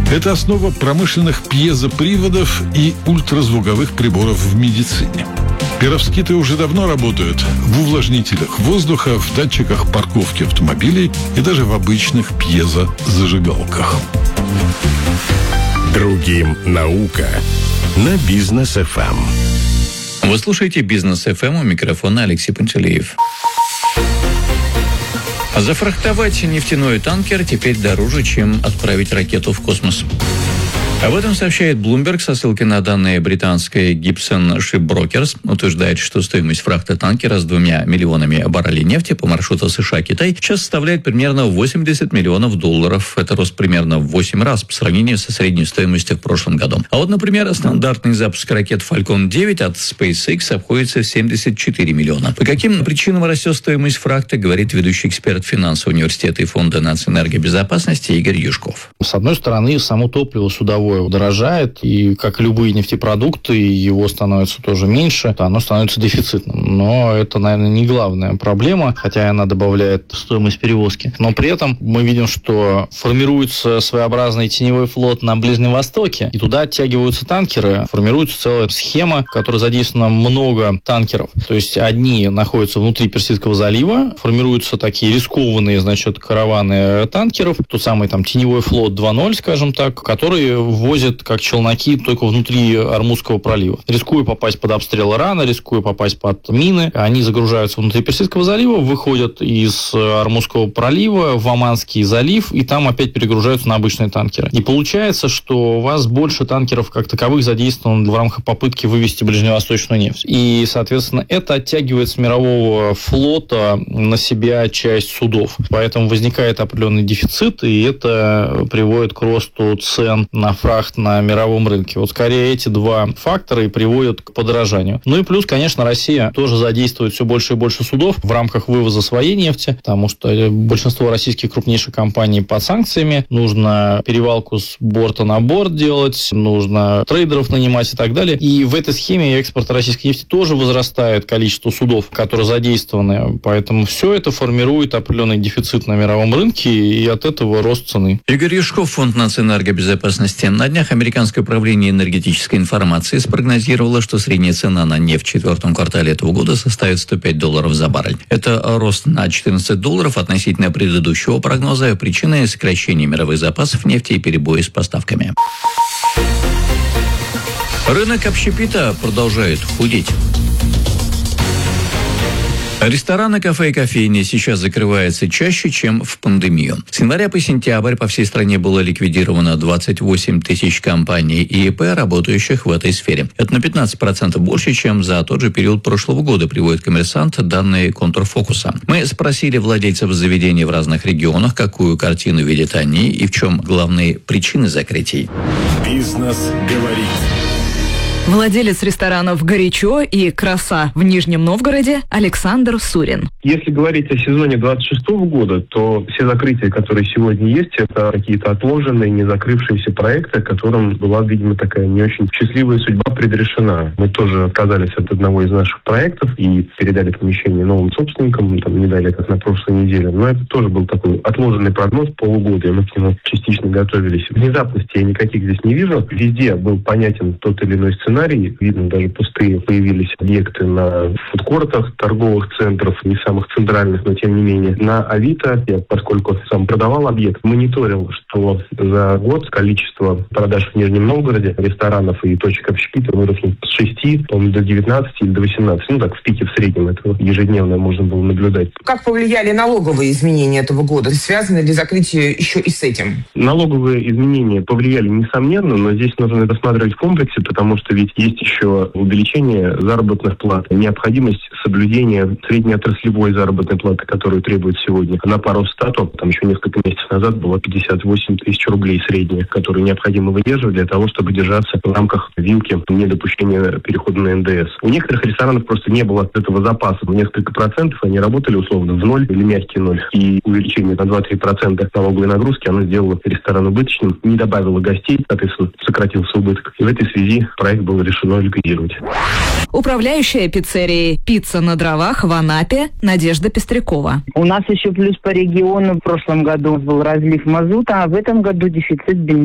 Это основа промышленных пьезоприводов и ультразвуковых приборов в медицине. Перовскиты уже давно работают в увлажнителях воздуха, в датчиках парковки автомобилей и даже в обычных пьезозажигалках. Другим наука на Бизнес ФМ. Вы слушаете Бизнес ФМ, у микрофона Алексей Пантелеев. Зафрахтовать нефтяной танкер теперь дороже, чем отправить ракету в космос. Об этом сообщает Bloomberg со ссылкой на данные британской Gibson Shipbrokers. Утверждает, что стоимость фрахта танкера с 2 миллионами баррелей нефти по маршруту США-Китай сейчас составляет примерно $80 миллионов. Это рост примерно в 8 раз по сравнению со средней стоимостью в прошлом году. А вот, например, стандартный запуск ракет Falcon 9 от SpaceX обходится в 74 миллиона. По каким причинам растет стоимость фрахта, говорит ведущий эксперт финансового университета и фонда нацэнергобезопасности Игорь Юшков. С одной стороны, само топливо судовое дорожает, и, как любые нефтепродукты, его становится тоже меньше, оно становится дефицитным. Но это, наверное, не главная проблема, хотя она добавляет стоимость перевозки. Но при этом мы видим, что формируется своеобразный теневой флот на Ближнем Востоке, и туда оттягиваются танкеры, формируется целая схема, в которой задействовано много танкеров. То есть одни находятся внутри Персидского залива, формируются такие рискованные, караваны танкеров, тот самый теневой флот 2.0, скажем так, который возят как челноки только внутри Ормузского пролива. Рискуя попасть под обстрел Ирана, рискуя попасть под мины, они загружаются внутри Персидского залива, выходят из Ормузского пролива в Оманский залив, и там опять перегружаются на обычные танкеры. И получается, что у вас больше танкеров как таковых задействовано в рамках попытки вывести ближневосточную нефть. И, соответственно, это оттягивает с мирового флота на себя часть судов. Поэтому возникает определенный дефицит, и это приводит к росту цен на фрахт на мировом рынке. Вот скорее эти два фактора и приводят к подорожанию. Ну и плюс, конечно, Россия тоже задействует все больше и больше судов в рамках вывоза своей нефти, потому что большинство российских крупнейших компаний под санкциями. Нужно перевалку с борта на борт делать, нужно трейдеров нанимать и так далее. И в этой схеме экспорта российской нефти тоже возрастает количество судов, которые задействованы. Поэтому все это формирует определенный дефицит на мировом рынке, и от этого рост цены. Игорь Юшков, фонд нацэнергобезопасности. На днях Американское управление энергетической информации спрогнозировало, что средняя цена на нефть в четвертом квартале этого года составит $105 за баррель. Это рост на $14 относительно предыдущего прогноза. Причиной сокращения мировых запасов нефти и перебои с поставками. Рынок общепита продолжает худеть. Рестораны, кафе и кофейни сейчас закрываются чаще, чем в пандемию. С января по сентябрь по всей стране было ликвидировано 28 тысяч компаний и ИП, работающих в этой сфере. Это на 15% больше, чем за тот же период прошлого года, приводит «Коммерсант» данные Контрфокуса. Мы спросили владельцев заведений в разных регионах, какую картину видят они и в чем главные причины закрытий. Бизнес говорит. Владелец ресторанов «Горячо» и «Краса» в Нижнем Новгороде Александр Сурин. Если говорить о сезоне 26 года, то все закрытия, которые сегодня есть, это какие-то отложенные, не закрывшиеся проекты, которым была, видимо, такая не очень счастливая судьба предрешена. Мы тоже отказались от одного из наших проектов и передали помещение новым собственникам, не далее, как на прошлой неделе. Но это тоже был такой отложенный прогноз полугода, и мы к нему частично готовились. Внезапности я никаких здесь не вижу. Везде был понятен тот или иной сценарий. Видно, даже пустые появились объекты на фудкортах, торговых центрах, не самых центральных, но тем не менее. На Авито, я, поскольку сам продавал объект, мониторил, что за год количество продаж в Нижнем Новгороде ресторанов и точек общепита выросло с 6, до 19 или до 18. В пике в среднем это ежедневно можно было наблюдать. Как повлияли налоговые изменения этого года? Связано ли закрытие еще и с этим? Налоговые изменения повлияли, несомненно, но здесь нужно это рассматривать в комплексе, потому что ведь есть еще увеличение заработных плат, необходимость соблюдения среднеотраслевой заработной платы, которую требует сегодня. На пару статов, еще несколько месяцев назад было 58 тысяч рублей средние, которые необходимо выдерживать для того, чтобы держаться в рамках вилки недопущения перехода на НДС. У некоторых ресторанов просто не было этого запаса. В несколько процентов они работали условно в ноль или мягкий ноль. И увеличение на 2-3% налоговой нагрузки, оно сделало ресторан убыточным, не добавило гостей, соответственно, сократился убыток. И в этой связи проект было решено ликвидировать. Управляющая пиццерией «Пицца на дровах» в Анапе Надежда Пестрякова. У нас еще плюс по региону в прошлом году был разлив мазута, а в этом году дефицит бензина.